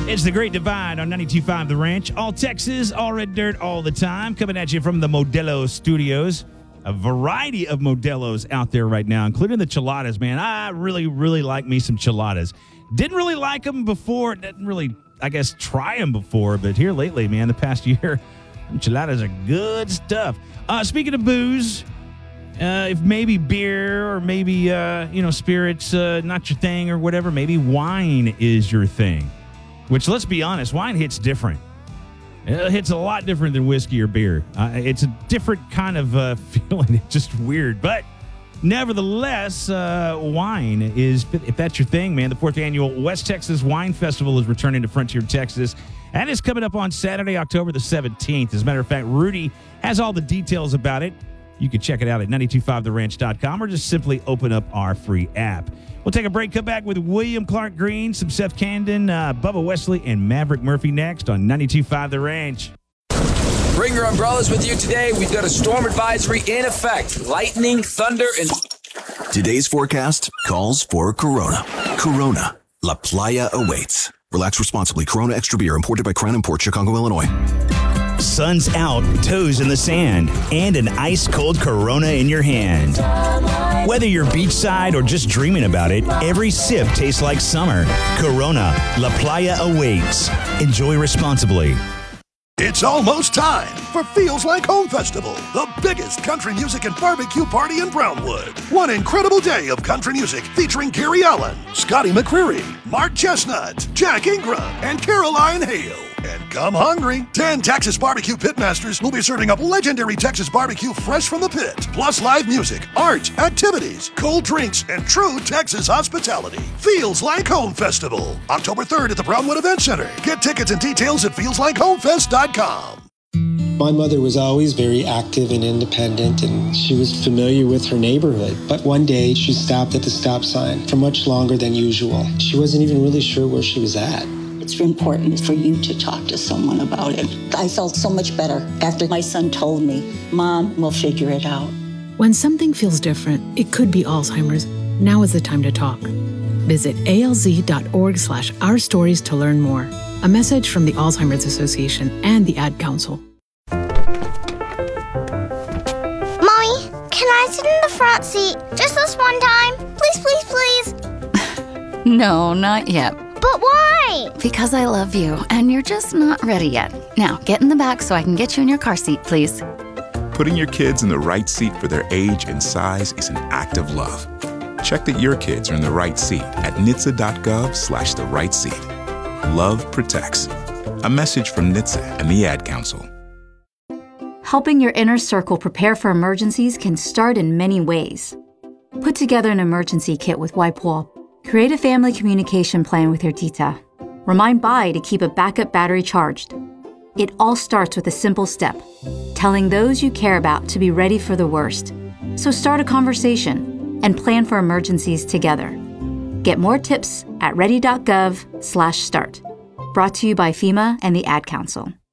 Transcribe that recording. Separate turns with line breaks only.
It's the Great Divide on 92.5 The Ranch. All Texas, all red dirt, all the time. Coming at you from the Modelo studios. A variety of Modelos out there right now, including the chiladas, man. I really, really like me some chiladas. Didn't really like them before. Didn't really, I guess, try them before. But here lately, man, the past year, enchiladas are good stuff. Speaking of booze, if maybe beer or maybe, spirits not your thing or whatever, maybe wine is your thing. Which, let's be honest, wine hits different. It hits a lot different than whiskey or beer. It's a different kind of feeling. It's just weird. But nevertheless, wine is, if that's your thing, man, the 4th annual West Texas Wine Festival is returning to Frontier, Texas. And it's coming up on Saturday, October the 17th. As a matter of fact, Rudy has all the details about it. You can check it out at 925theranch.com or just simply open up our free app. We'll take a break, come back with William Clark Green, some Seth Camden, Bubba Wesley, and Maverick Murphy next on 92.5 The Ranch.
Bring your umbrellas with you today. We've got a storm advisory in effect. Lightning, thunder, and...
Today's forecast calls for Corona. Corona. La Playa awaits. Relax responsibly. Corona Extra Beer, imported by Crown Imports, Chicago, Illinois.
Sun's out, toes in the sand, and an ice-cold Corona in your hand. Whether you're beachside or just dreaming about it, every sip tastes like summer. Corona, La Playa awaits. Enjoy responsibly.
It's almost time for Feels Like Home Festival, the biggest country music and barbecue party in Brownwood. One incredible day of country music featuring Gary Allen, Scotty McCreery, Mark Chestnut, Jack Ingram, and Caroline Hale. And come hungry. 10 Texas barbecue pitmasters will be serving up legendary Texas barbecue fresh from the pit, plus live music, art, activities, cold drinks, and true Texas hospitality. Feels Like Home Festival, October 3rd at the Brownwood Event Center. Get tickets and details at feelslikeHomefest.com.
My mother was always very active and independent, and she was familiar with her neighborhood. But one day, she stopped at the stop sign for much longer than usual. She wasn't even really sure where she was at.
It's important for you to talk to someone about it. I felt so much better after my son told me, Mom, we'll figure it out.
When something feels different, it could be Alzheimer's. Now is the time to talk. Visit alz.org/Our Stories to learn more. A message from the Alzheimer's Association and the Ad Council.
Mommy, can I sit in the front seat just this one time? Please, please, please.
No, not yet.
But why?
Because I love you, and you're just not ready yet. Now, get in the back so I can get you in your car seat, please.
Putting your kids in the right seat for their age and size is an act of love. Check that your kids are in the right seat at NHTSA.gov/the right seat. Love protects. A message from NHTSA and the Ad Council.
Helping your inner circle prepare for emergencies can start in many ways. Put together an emergency kit with WIPEWALL. Create a family communication plan with your tita. Remind Bai to keep a backup battery charged. It all starts with a simple step, telling those you care about to be ready for the worst. So start a conversation and plan for emergencies together. Get more tips at ready.gov/start. Brought to you by FEMA and the Ad Council.